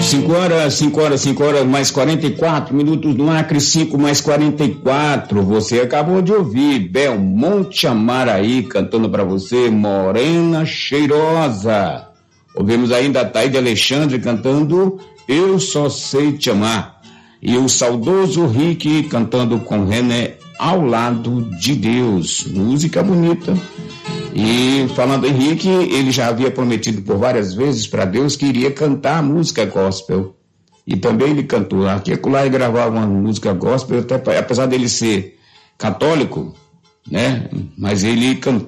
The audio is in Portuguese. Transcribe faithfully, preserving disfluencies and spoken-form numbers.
cinco horas, cinco horas, cinco horas, mais quarenta e quatro minutos no Acre, cinco mais quarenta e quatro. Você acabou de ouvir Belmonte Amaraí cantando para você Morena Cheirosa. Ouvimos ainda a Taíde Alexandre cantando Eu Só Sei Te Amar. E o saudoso Rick cantando com René Ao Lado de Deus. Música bonita. E falando em Henrique, ele já havia prometido por várias vezes para Deus que iria cantar a música gospel. E também ele cantou. Aqui e lá e gravava uma música gospel, até, apesar dele ser católico, né? Mas ele cantou.